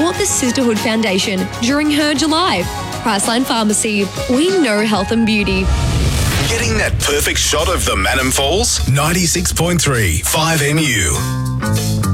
support the Sisterhood Foundation during her July. Priceline Pharmacy. We know health and beauty. Getting that perfect shot of the Mannum Falls? 96.3 5MU.